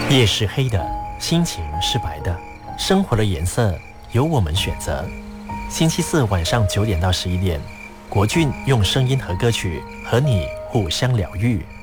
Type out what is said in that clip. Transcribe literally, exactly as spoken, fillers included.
夜是黑的，心情是白的，生活的颜色由我们选择。星期四晚上九点到十一点，国俊用声音和歌曲和你互相疗愈。